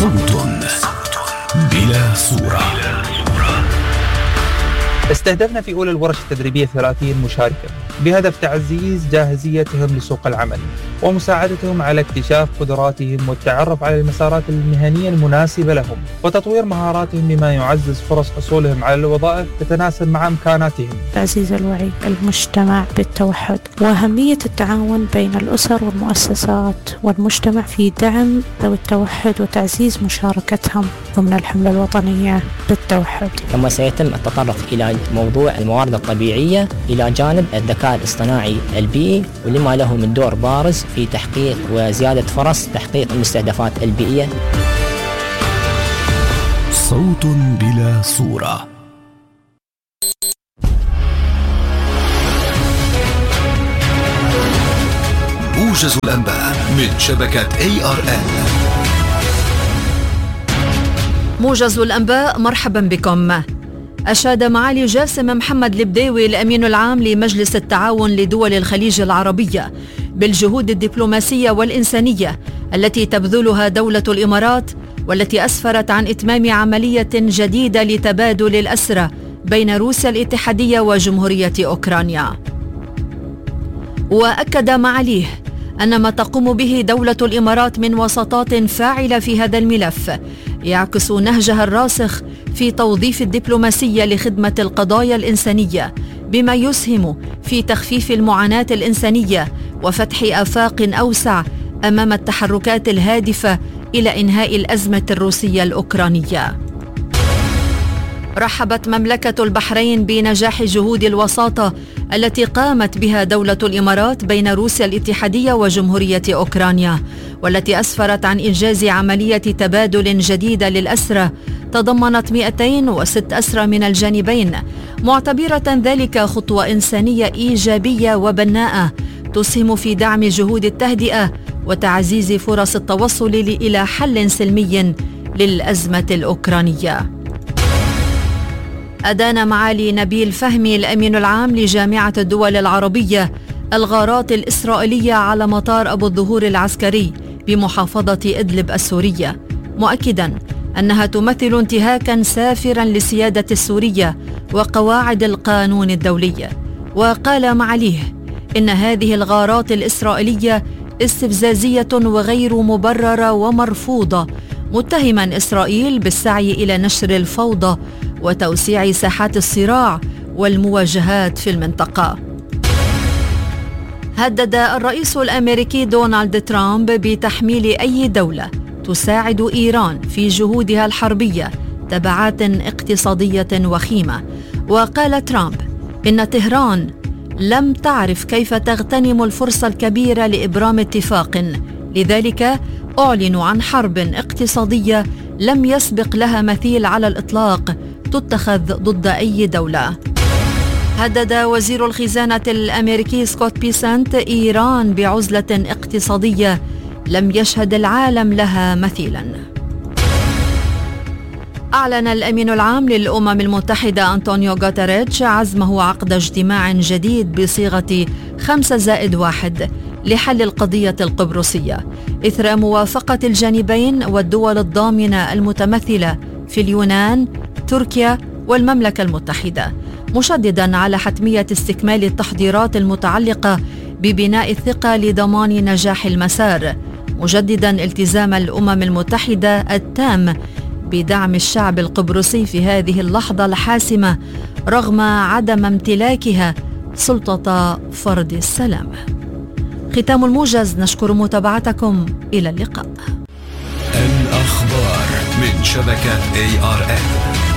صوت بلا صورة. استهدفنا في أولى الورش التدريبية 30 مشاركا بهدف تعزيز جاهزيتهم لسوق العمل ومساعدتهم على اكتشاف قدراتهم والتعرف على المسارات المهنية المناسبة لهم وتطوير مهاراتهم بما يعزز فرص حصولهم على الوظائف تتناسب مع إمكاناتهم. تعزيز الوعي المجتمع بالتوحد وأهمية التعاون بين الأسر والمؤسسات والمجتمع في دعم ذوي التوحد وتعزيز مشاركتهم ضمن الحملة الوطنية بالتوحد. كما سيتم التطرق إلى موضوع الموارد الطبيعية إلى جانب الذكاء الاصطناعي البيئي ولما له من دور بارز في تحقيق وزيادة فرص تحقيق المستهدفات البيئية. صوت بلا صورة. موجز الأنباء من شبكة ARN. موجز الأنباء، مرحبا بكم. أشاد معالي جاسم محمد البداوي الأمين العام لمجلس التعاون لدول الخليج العربية بالجهود الدبلوماسية والإنسانية التي تبذلها دولة الإمارات والتي أسفرت عن إتمام عملية جديدة لتبادل الأسرى بين روسيا الاتحادية وجمهورية أوكرانيا. وأكد معاليه أن ما تقوم به دولة الإمارات من وساطات فاعلة في هذا الملف يعكس نهجها الراسخ في توظيف الدبلوماسية لخدمة القضايا الإنسانية بما يسهم في تخفيف المعاناة الإنسانية وفتح آفاق أوسع أمام التحركات الهادفة إلى إنهاء الأزمة الروسية الأوكرانية. رحبت مملكة البحرين بنجاح جهود الوساطة التي قامت بها دولة الإمارات بين روسيا الاتحادية وجمهورية أوكرانيا والتي أسفرت عن إنجاز عملية تبادل جديدة للأسرى تضمنت 206 أسرى من الجانبين، معتبرة ذلك خطوة إنسانية إيجابية وبناءة تسهم في دعم جهود التهدئة وتعزيز فرص التوصل إلى حل سلمي للأزمة الأوكرانية. أدان معالي نبيل فهمي الأمين العام لجامعة الدول العربية الغارات الإسرائيلية على مطار أبو الظهور العسكري بمحافظة إدلب السورية، مؤكداً أنها تمثل انتهاكاً سافراً للسيادة السورية وقواعد القانون الدولي. وقال معاليه إن هذه الغارات الإسرائيلية استفزازية وغير مبررة ومرفوضة، متهماً إسرائيل بالسعي إلى نشر الفوضى وتوسيع ساحات الصراع والمواجهات في المنطقة. هدد الرئيس الأمريكي دونالد ترامب بتحميل أي دولة تساعد إيران في جهودها الحربية تبعات اقتصادية وخيمة. وقال ترامب إن طهران لم تعرف كيف تغتنم الفرصة الكبيرة لإبرام اتفاق، لذلك أعلنوا عن حرب اقتصادية لم يسبق لها مثيل على الإطلاق تتخذ ضد أي دولة. هدد وزير الخزانة الأمريكي سكوت بيسنت إيران بعزلة اقتصادية لم يشهد العالم لها مثيلا. أعلن الأمين العام للأمم المتحدة أنطونيو غوتيريتش عزمه عقد اجتماع جديد بصيغة 5+1 لحل القضية القبرصية إثر موافقة الجانبين والدول الضامنة المتمثلة في اليونان، تركيا والمملكة المتحدة، مشدداً على حتمية استكمال التحضيرات المتعلقة ببناء الثقة لضمان نجاح المسار، مجدداً التزام الأمم المتحدة التام بدعم الشعب القبرصي في هذه اللحظة الحاسمة رغم عدم امتلاكها سلطة فرض السلام. ختام الموجز، نشكر متابعتكم، إلى اللقاء. الأخبار من شبكة ARN.